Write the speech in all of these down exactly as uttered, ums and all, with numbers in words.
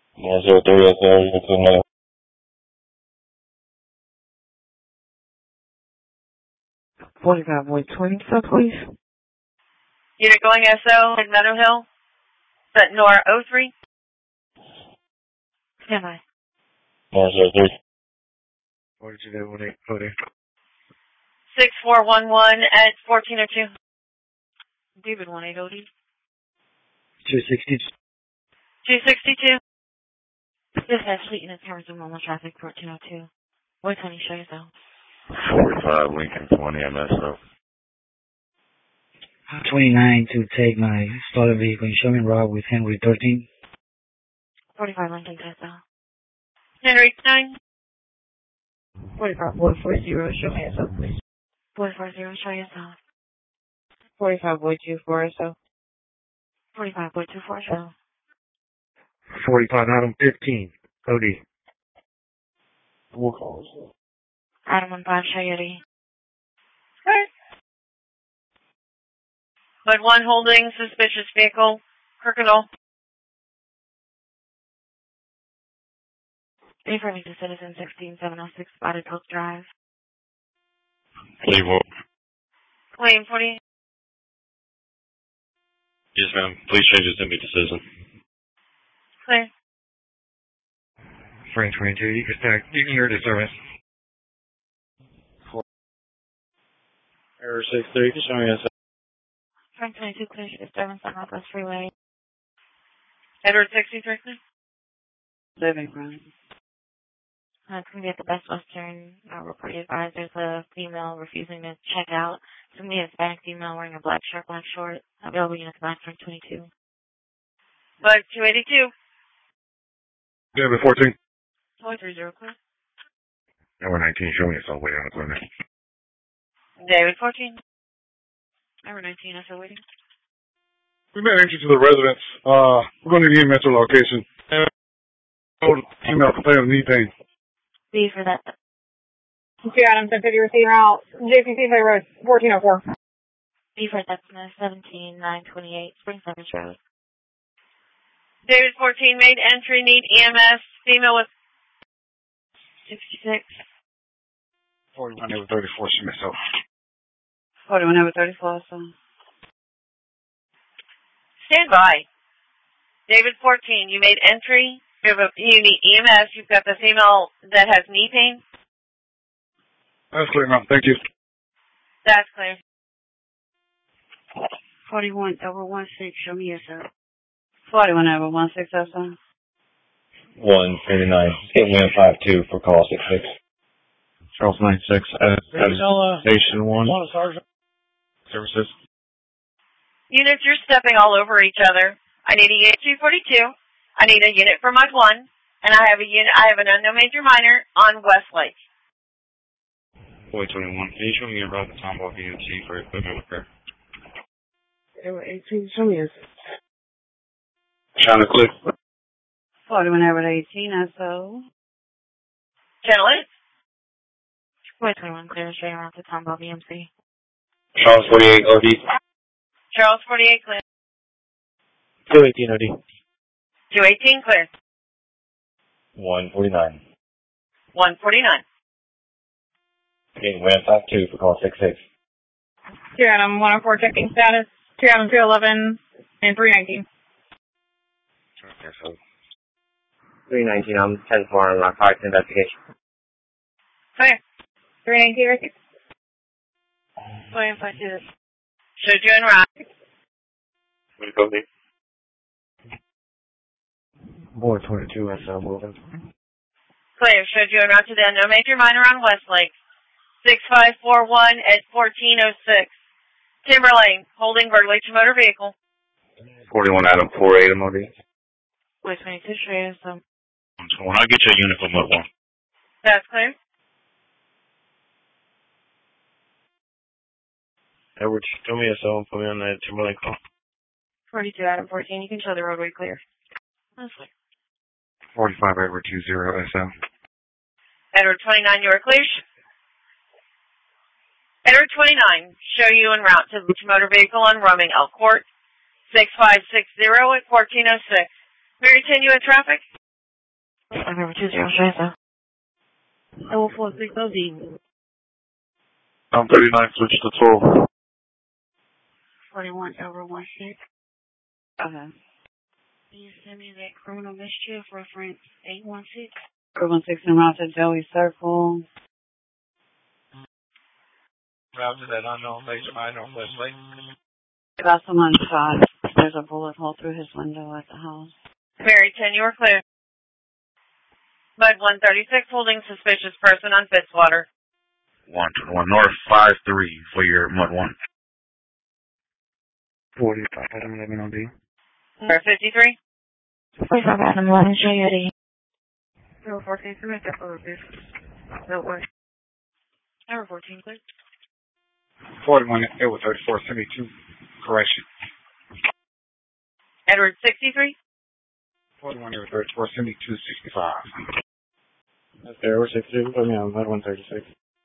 one zero three S L, you can know. forty-five Boy twenty, so please. Unit going S O in Meadow Hill. Set Nora oh three. Stand by. one zero three. forty-two dash one eight, Cody. six four one one at fourteen oh two. David one eight O D. two sixty. two sixty-two. This has fleet units covers the normal traffic, fourteen oh two. Boy twenty, show yourself. forty-five Lincoln twenty M S O. twenty-nine to take my starter vehicle and show me route with Henry thirteen. forty-five Lincoln, S L. Henry nine. forty-five Boy forty, show me S L, please. Boy forty, show yourself. forty-five Boy two four, S L. forty-five Boy two four, S L. forty-five Adam fifteen, O D. Four calls. Adam one five, show you D. But one holding suspicious vehicle. Crocodile. Affirming to citizen sixteen seven oh six, Spotted Oak Drive. Leave up. Claim forty. Yes, ma'am. Please change it to me to citizen. Clear. Frank twenty-two, you can start. You can hear the service. Error six three, show me S L. Frank twenty-two, clear to disturbance on Northwest Freeway. Edward sixty-three. Living room. Uh, it's going to be at the Best Western. Uh, report advised there's a female refusing to check out. It's going to be a Hispanic female wearing a black shirt, black short. Available units back Frank twenty-two. Bug two eighty-two. David fourteen. Boy three zero, clear. Number nineteen, show me S L way on the corner. David fourteen. Number nineteen, S O waiting. We made entry to the residence. Uh, we're going to need a metro location. And email complaint of knee pain. B for that. Two Adams, ten fifty receive route. J C C Play Road, fourteen oh four. B for that, seventeen nine twenty-eight, Spring Service Road. David fourteen made entry, need E M S. Female with sixty-six. forty-one over thirty-four, show me S L. forty-one over thirty-four, so. stand by. David fourteen, you made entry. You, have a, you need E M S. You've got the female that has knee pain. That's clear now. Thank you. That's clear. forty-one over one six, show me S L. forty-one over one six oh seven. one thirty-nine. Get wind five two for call six six. Charles nine six. Uh, Station one. Services. Units, you're stepping all over each other. I need a unit two forty-two. I need a unit for Mud one. And I have a unit, I have an unknown major minor on Westlake. Boy twenty-one. Can you show me your route to Tomball V M C for equipment repair? eighteen, show me S L. Channel click. forty-one over eighteen, S O. Channel eight. Boy twenty-one, clear straight around to Tomball V M C. Charles forty-eight O D. Charles forty-eight, clear. two eighteen O D. two eighteen, clear. one forty-nine. one forty-nine. Getting wind five two for call six six. two Adam, one oh four checking status. two Adam, two eleven, and three nineteen. Okay, so. three nineteen, I'm ten four on my parts investigation. Clear. three nineteen, Ricky. Boy five two. Showed you en route. What do you go, Nick? Boy twenty-two, S L moving. Clear. Showed you en route to the unknown major minor on Westlake. six five four one at fourteen oh six. Timberlane, holding burglary to motor vehicle. forty-one Adam forty-eight M O D. Boy twenty-two, straight S L. So when I get you a unit from what one? That's clear. Edward, show me S L and put me on that Timberlane call. forty-two Adam fourteen, you can show the roadway clear. That's clear. forty-five Edward two zero S L. Edward twenty-nine, you are clear. Edward twenty-nine, show you en route to the motor vehicle on Roaming Elk Court. six five six zero at fourteen oh six. May I retain you in traffic? I remember two zero Shasta. Level four six O D. I'm thirty-nine, switch to twelve. forty-one over one six. Okay. Can you send me that criminal mischief reference eight one six? four one six en route to Joey Circle. Route to that unknown laser minor on Leslie. Got someone shot. There's a bullet hole through his window at the house. Mary ten, you are clear. Mud one thirty-six holding suspicious person on Fitzwater. one twenty-one North five three for your Mud one. forty-five, Adam eleven on D. Number fifty-three. forty-five Adam eleven, show you D. Number fourteen, three, that's over this. No way. Number fourteen, clear. forty-one, Edward thirty-four, seventy-two, correction. Edward sixty-three. forty-one, Edward thirty-four, seventy-two, sixty-five. That's there, we're sixty-two. Put me on Med one thirty-six.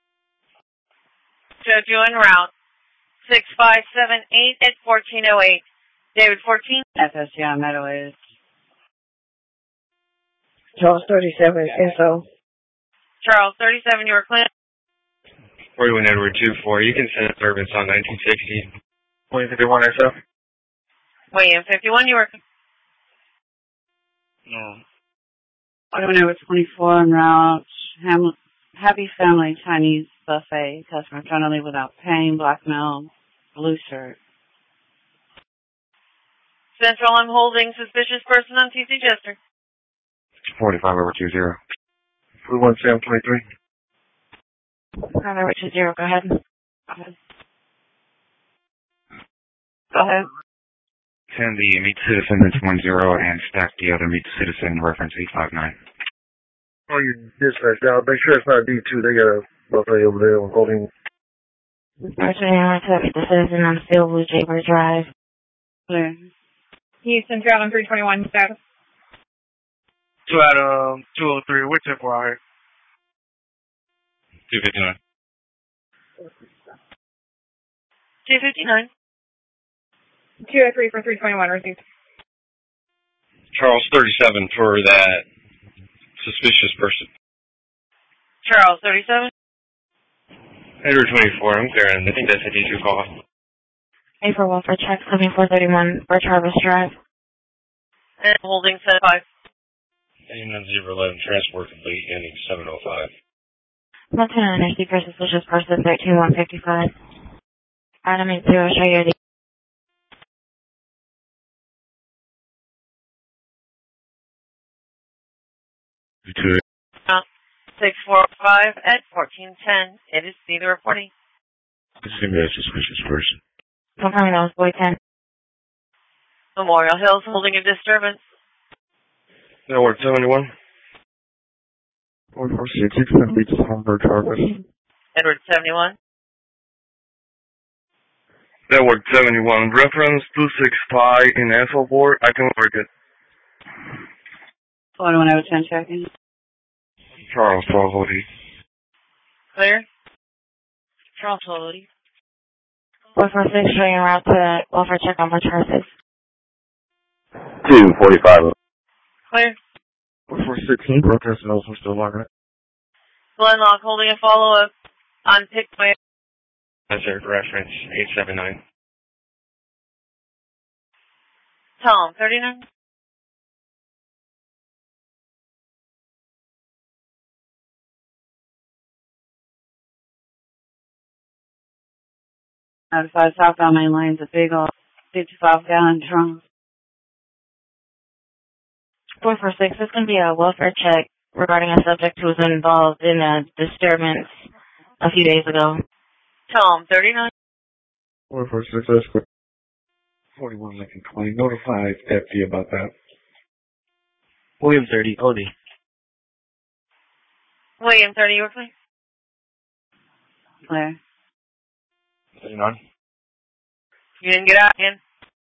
Jojo en route. six five seven eight at fourteen oh eight. David fourteen. F S G on Meadow is. Charles thirty-seven, S O. Charles thirty-seven, you are clear. forty-one Edward two four. You can send a service on nineteen sixty. twenty fifty-one, S O. William fifty-one, you are clear. No. forty-one over twenty-four en route. Ham- Happy Family Chinese Buffet. Customer trying to leave without paying. Blackmail. Blue shirt. Central, I'm holding suspicious person on T C Jester. forty-five over two zero. forty-one, Sam twenty-three. Number two zero, go ahead. Go ahead. Go ahead. Send the Meet Citizen that's one zero and stack the other Meet Citizen reference eight five nine. Oh, you dispatch now. Make sure it's not D two. They got a buffet over there on holding. Actually, I want to meet the citizen on Steel Blue Jaber Drive. Clear. Houston, two Adam three twenty-one, status. two Adam two oh three. What's it for out here? two fifty-nine. two fifty-nine. two oh three for three twenty-one, received. Charles thirty-seven for that suspicious person. Charles thirty-seven. Edward twenty-four, I'm clearing. I think that's a D two call. A for welfare check, seventy-four thirty-one, Birch Harvest Drive. And holding set five. eighty-nine zero eleven, transport complete, ending seven oh five. Montana ninety for suspicious person, thirteen one fifty-five. Item eight zero, show you D. Two. six four five at fourteen ten. It is neither reporting. This is going to be a suspicious person. Confirming that was Boy ten. Memorial Hills holding a disturbance. Edward seventy-one. four four six six seven beats Humber Harvest. Edward seventy-one. Edward seventy-one. Reference two six five in Asshole board. I can work it. forty-one over ten checking. Charles twelve O D. Clear. Charles Holy. four four six, showing route to welfare check on Birch Harvest. two forty-five. Clear. four four six, can you broadcast and also still logging it? Glenlock holding a follow-up on Pickway. That's our reference, eight seven nine. Tom, thirty-nine. Notified southbound main lanes, a big old fifty-five gallon drum. four four six, this is going to be a welfare check regarding a subject who was involved in a disturbance a few days ago. Tom, thirty-nine. four four six, that's good. forty-one Lincoln twenty. Notify F D about that. William thirty, O D. William, thirty, you were clear. Clear. thirty-nine. You didn't get out again.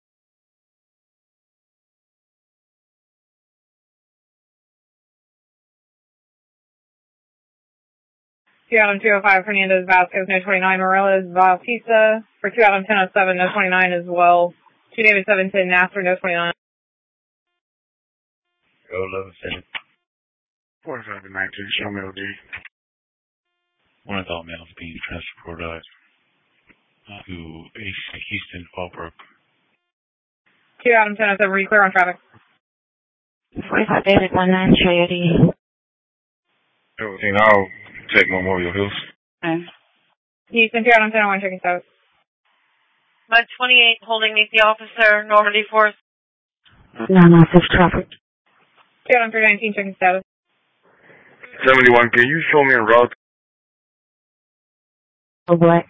two Adam two oh five, Hernandez, Vasquez, no twenty-nine, Morales, Bautista. For two Adam ten oh seven, no twenty-nine as well. two David seven ten, Nasser, no twenty-nine. Go eleven seven. forty-five and nineteen, show me O D. One adult male is being transported uh, to Houston Fallbrook. two Adam ten oh seven, are you clear on traffic? forty-five David one nine, show your O D. Everything, I'll take Memorial Hills. Okay. Houston, two Adam ten oh one, checking status. Mud twenty-eight, holding meet the officer, Normandy Force. nine one six traffic. two Adam three nineteen, checking status. seventy-one, can you show me a route? Oh, what?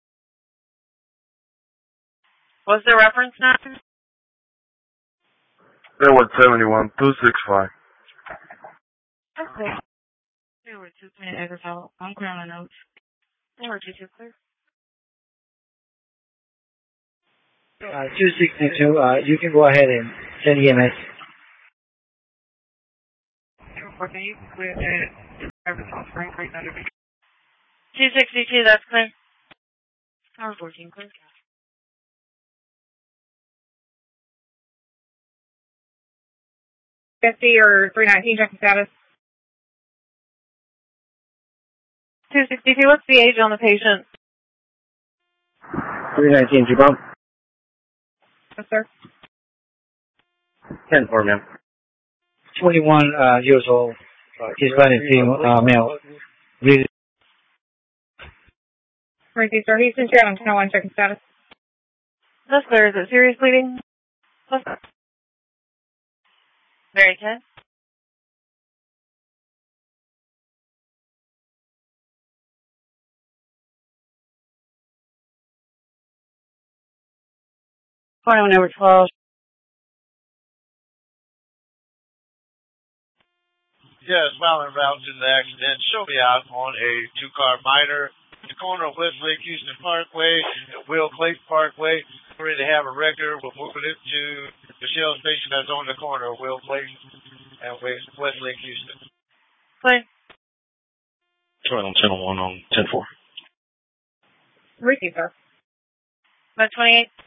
What's the reference number? There was seventy-one, two six five. Okay. There were two clear Everfell. I'm clear on the notes. There were two two clear. Uh, two sixty-two, uh, you can go ahead and send E M S. Can you clear uh, Everfell Spring Creek under two sixty-two, that's clear. Tower fourteen clear. S D or three nineteen, checking status. two sixty-two, what's the age on the patient? three nineteen, Jabal. Yes, sir. ten four, ma'am. twenty-one uh, years old. Uh, Hispanic female, uh, male. Really? Mercy, sir. Houston, two Adam ten oh one, checking status. That's clear. Is it serious bleeding? Very ten. twenty-one over twelve. Yes, Marlon route to the accident. Show me out on a two-car minor. The corner of Westlake Houston Parkway, Will Clayton Parkway. We already have a record. We're moving it to the Shell station that's on the corner of Will Clayton and Westlake Houston. Play. Sorry, on ten oh one on ten four. Ricky, sir. Mud twenty-eight.